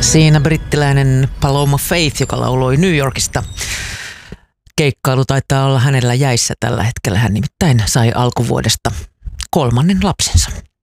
Siinä brittiläinen Paloma Faith, joka lauloi New Yorkista. Keikkailu taitaa olla hänellä jäissä tällä hetkellä. Hän nimittäin sai alkuvuodesta 3. lapsensa.